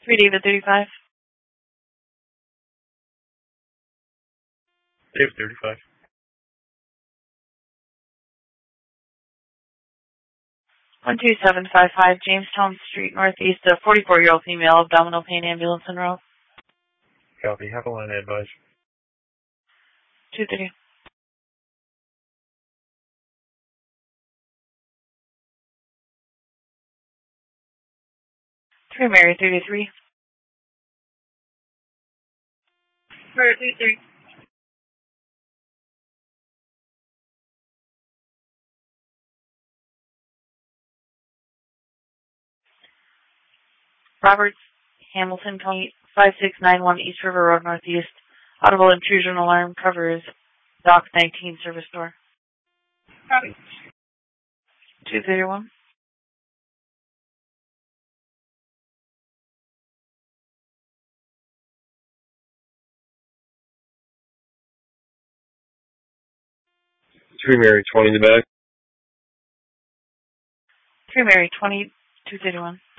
3 David 35. David 35. 12755 Jamestown Street Northeast, a 44-year-old female, abdominal pain, ambulance en route. Copy. Have a line advice. 230. Three Mary 33. Mary 33. Roberts, Hamilton County, 5691 East River Road Northeast. Audible intrusion alarm covers Dock 19 service door. Copy. 231. Three Mary 20 in the back. 3 Mary 20, 231.